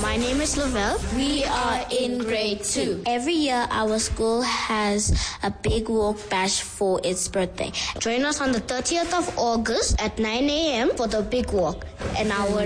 My name is Lavelle. We are in grade 2. Every year, our school has a big walk bash for its birthday. Join us on the 30th of August at 9 a.m. for the big walk. And our